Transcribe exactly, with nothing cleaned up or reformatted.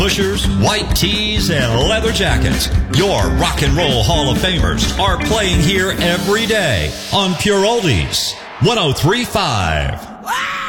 Pushers, white tees, and leather jackets. Your Rock and Roll Hall of Famers are playing here every day on Pure Oldies one oh three point five.